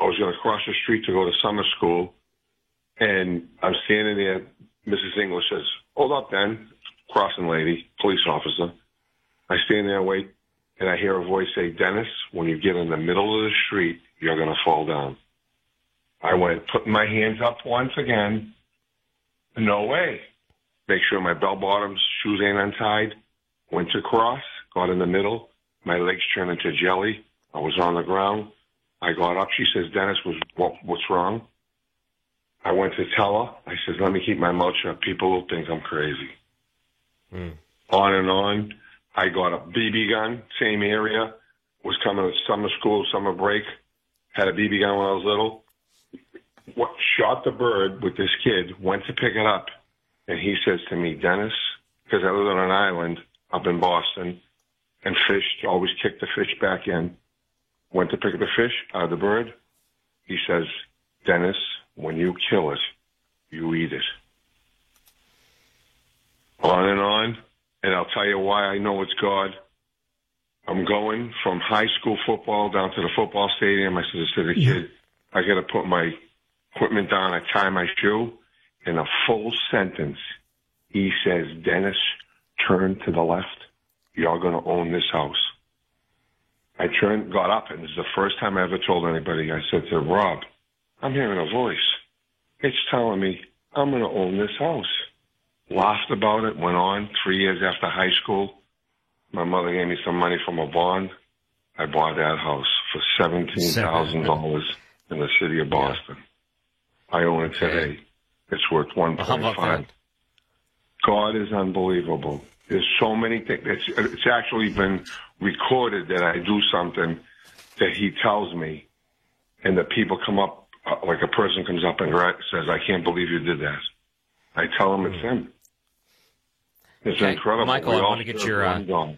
was going to cross the street to go to summer school, and I'm standing there. Mrs. English says, "Hold up, Ben." Crossing lady, police officer. I stand there and wait, and I hear a voice say, "Dennis, when you get in the middle of the street, you're going to fall down." I went, putting my hands up once again. No way. Make sure my bell bottoms, shoes ain't untied. Went to cross, got in the middle. My legs turned into jelly. I was on the ground. I got up. She says, "Dennis, what's wrong?" I went to tell her. I said, "Let me keep my mouth shut. People will think I'm crazy." On and on. I got a BB gun, same area. Was coming to summer school, summer break. Had a BB gun when I was little. Shot the bird with this kid, went to pick it up. And he says to me, "Dennis," because I live on an island up in Boston, and fished, always kicked the fish back in. Went to pick up the fish, the bird. He says, "Dennis, when you kill it, you eat it." On and on. And I'll tell you why I know it's God. I'm going from high school football down to the football stadium. I said to the kid, "I got to put my equipment down. I tie my shoe." In a full sentence, he says, "Dennis, turn to the left. You're going to own this house." I got up, and this is the first time I ever told anybody. I said to Rob, "I'm hearing a voice. It's telling me I'm going to own this house." Laughed about it, went on. 3 years after high school, my mother gave me some money from a bond. I bought that house for $17,000 in the city of Boston. I own it today. It's worth 1.5. God is unbelievable. There's so many things. It's actually been recorded that I do something that he tells me, and the people come up, like a person comes up and says, "I can't believe you did that." I tell him it's him. It's incredible. Michael, I want to get your.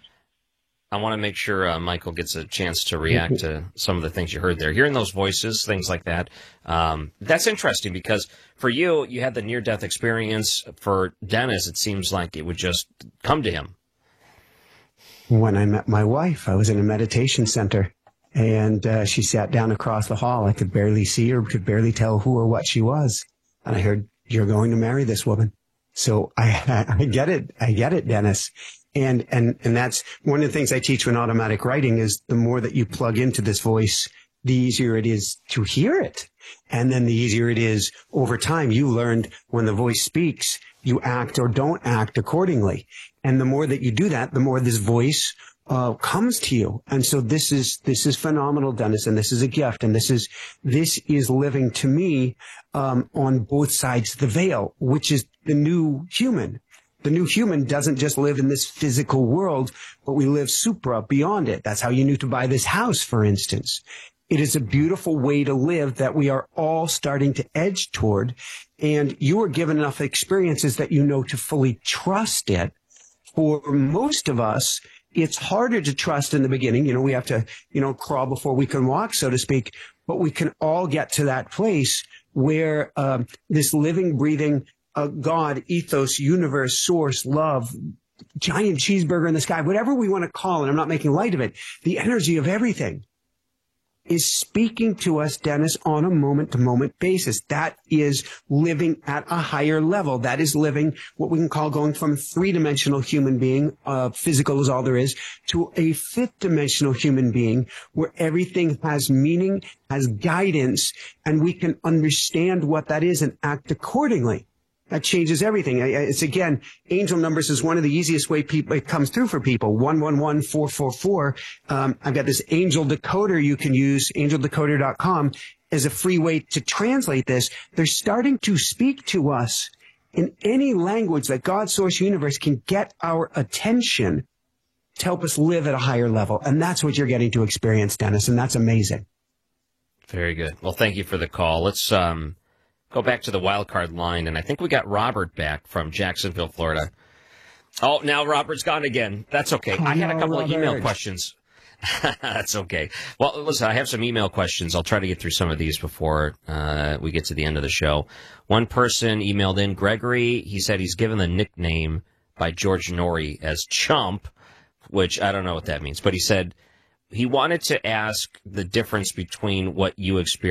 I want to make sure Michael gets a chance to react to some of the things you heard there. Hearing those voices, things like that, that's interesting because for you, you had the near-death experience. For Dennis, it seems like it would just come to him. When I met my wife, I was in a meditation center, and she sat down across the hall. I could barely see her, could barely tell who or what she was. And I heard, "You're going to marry this woman." So I get it. I get it, Dennis. And that's one of the things I teach in automatic writing is the more that you plug into this voice, the easier it is to hear it. And then the easier it is over time. You learned when the voice speaks, you act or don't act accordingly. And the more that you do that, the more this voice comes to you. And so this is phenomenal, Dennis, and this is a gift. And this is living to me on both sides of the veil, which is the new human. The new human doesn't just live in this physical world, but we live supra, beyond it. That's how you knew to buy this house, for instance. It is a beautiful way to live that we are all starting to edge toward. And you are given enough experiences that you know to fully trust it. For most of us, it's harder to trust in the beginning. You know, we have to, crawl before we can walk, so to speak. But we can all get to that place where this living, breathing God, ethos, universe, source, love, giant cheeseburger in the sky, whatever we want to call it, I'm not making light of it, the energy of everything is speaking to us, Dennis, on a moment-to-moment basis. That is living at a higher level. That is living what we can call going from three-dimensional human being, physical is all there is, to a fifth-dimensional human being where everything has meaning, has guidance, and we can understand what that is and act accordingly. That changes everything. It's, again, angel numbers is one of the easiest way it comes through for people. 111444. I've got this angel decoder you can use, angeldecoder.com, as a free way to translate this. They're starting to speak to us in any language that God, source, universe can get our attention to help us live at a higher level. And that's what you're getting to experience, Dennis, and that's amazing. Very good. Well, thank you for the call. Let's go back to the wild card line, and I think we got Robert back from Jacksonville, Florida. Oh, now Robert's gone again. That's okay. I had a couple of email questions. That's okay. Well, listen, I have some email questions. I'll try to get through some of these before we get to the end of the show. One person emailed in, Gregory. He said he's given the nickname by George Norrie as Chump, which I don't know what that means. But he said he wanted to ask the difference between what you experienced